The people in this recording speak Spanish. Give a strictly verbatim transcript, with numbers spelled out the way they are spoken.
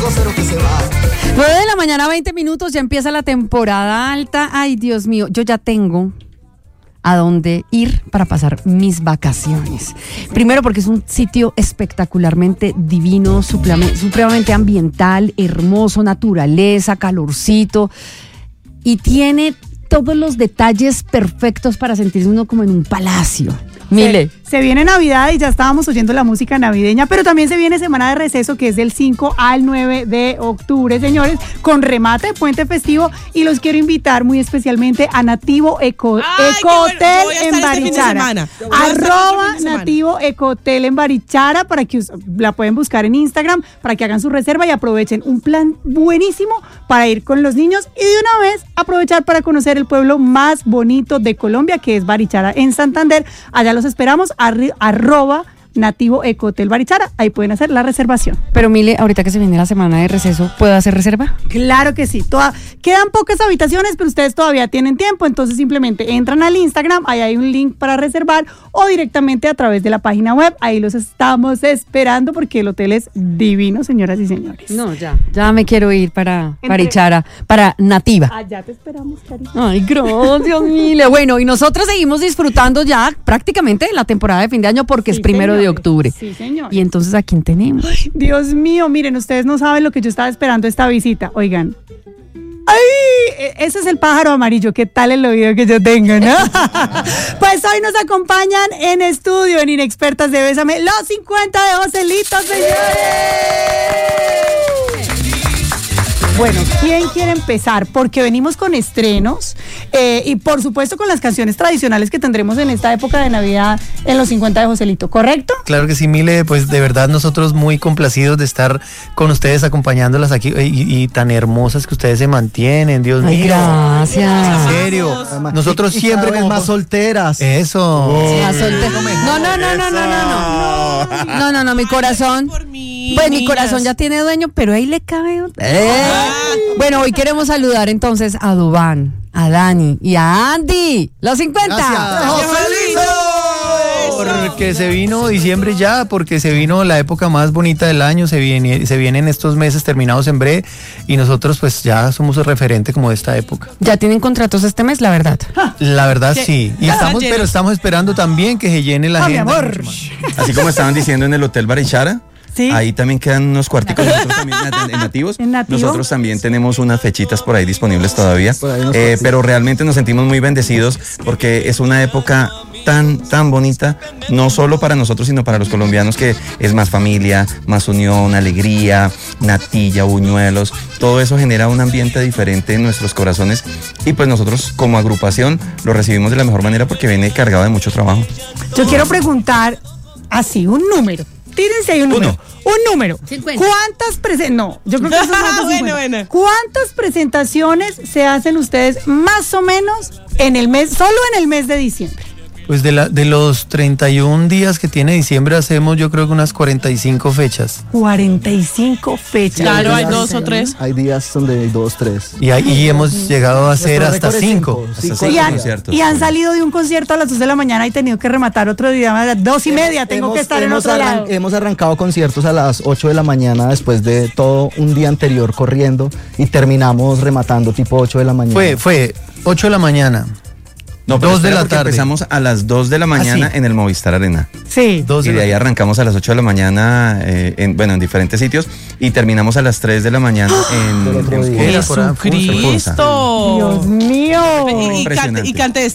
nueve de la mañana, veinte minutos, ya empieza la temporada alta. Ay, Dios mío, yo ya tengo a dónde ir para pasar mis vacaciones. Primero porque es un sitio espectacularmente divino, supremamente ambiental, hermoso, naturaleza, calorcito, y tiene todos los detalles perfectos para sentirse uno como en un palacio. Mile. Se, se viene Navidad y ya estábamos oyendo la música navideña, pero también se viene Semana de Receso, que es del cinco al nueve de octubre, señores, con remate de puente festivo, y los quiero invitar muy especialmente a Nativo Eco, Ay, Eco Hotel bueno, en Barichara. Arroba este Nativo Eco Hotel en Barichara, para que us, la pueden buscar en Instagram, para que hagan su reserva y aprovechen un plan buenísimo para ir con los niños y de una vez aprovechar para conocer el pueblo más bonito de Colombia, que es Barichara en Santander. Allá los esperamos, arri, arroba Nativo Eco Hotel Barichara, ahí pueden hacer la reservación. Pero Mile, ahorita que se viene la semana de receso, ¿puedo hacer reserva? Claro que sí, toda, quedan pocas habitaciones, pero ustedes todavía tienen tiempo, entonces simplemente entran al Instagram, ahí hay un link para reservar, o directamente a través de la página web, ahí los estamos esperando porque el hotel es divino, señoras y señores. No, ya, ya me quiero ir para Entre... Barichara, para Nativa. Allá te esperamos, cariño. Ay, gracias, Mile. Bueno, y nosotros seguimos disfrutando ya prácticamente la temporada de fin de año porque sí, es primero señores. de octubre. Sí, señor. Y entonces, ¿a quién tenemos? Ay, Dios mío, miren, ustedes no saben lo que yo estaba esperando esta visita. Oigan. ¡Ay! Ese es el pájaro amarillo. ¿Qué tal el oído que yo tengo, no? Pues hoy nos acompañan en estudio, en Inexpertas de Bésame, los cincuenta de Joselito, señores. Bueno, ¿quién quiere empezar? Porque venimos con estrenos eh, y por supuesto con las canciones tradicionales que tendremos en esta época de Navidad en los cincuenta de Joselito, ¿correcto? Claro que sí, Mile, pues de verdad nosotros muy complacidos de estar con ustedes acompañándolas aquí y, y tan hermosas que ustedes se mantienen, Dios Ay, mío. Gracias. En serio, nosotros y, y siempre como más solteras. Eso. Oh, más solteras. No, no, no, no, no, no, no. No, no, no, mi corazón. Pues mi corazón ya tiene dueño, pero ahí le cabe. ¿Eh? Bueno, hoy queremos saludar entonces a Duván, a Dani y a Andy, los cincuenta. Gracias. ¡Joselito! Porque se vino diciembre ya, porque se vino la época más bonita del año, se viene, se vienen estos meses terminados en breve y nosotros pues ya somos el referente como de esta época. ¿Ya tienen contratos este mes, la verdad? La verdad sí, y estamos, pero estamos esperando también que se llene la ah, agenda. Mi amor. Así como estaban diciendo en el Hotel Barichara. ¿Sí? Ahí también quedan unos cuarticos nosotros también en nativos. ¿En nativo? Nosotros también tenemos unas fechitas por ahí disponibles todavía, eh, pero realmente nos sentimos muy bendecidos porque es una época tan, tan bonita, no solo para nosotros, sino para los colombianos, que es más familia, más unión, alegría, natilla, buñuelos, todo eso genera un ambiente diferente en nuestros corazones y pues nosotros como agrupación lo recibimos de la mejor manera porque viene cargado de mucho trabajo. Yo quiero preguntar así, un número. Tírense ahí un número. Uno. Un número. cincuenta. ¿Cuántas presentaciones? No, yo creo que eso es más de cincuenta. Bueno, bueno. ¿Cuántas presentaciones se hacen ustedes más o menos en el mes, solo en el mes de diciembre? Pues de, la, de los treinta y un días que tiene diciembre hacemos yo creo que unas cuarenta y cinco fechas. cuarenta y cinco fechas. Claro, hay dos o tres. Hay días donde hay dos, tres. Y ahí hemos llegado a hacer hasta cinco. cinco. cinco. Y, han, y han salido de un concierto a las dos de la mañana y tenido que rematar otro día a las dos y media. Tengo hemos, que estar en otro arran- lado. Hemos arrancado conciertos a las ocho de la mañana después de todo un día anterior corriendo y terminamos rematando tipo ocho de la mañana. Fue, fue ocho de la mañana. No, pero dos de la tarde. Empezamos a las dos de la mañana ¿Ah, sí? en el Movistar Arena. Sí. Dos y de ahí arrancamos a las ocho de la mañana, eh, en, bueno, en diferentes sitios, y terminamos a las tres de la mañana en... en ¡Jesucristo! Dios mío. Y, y, cante, y cante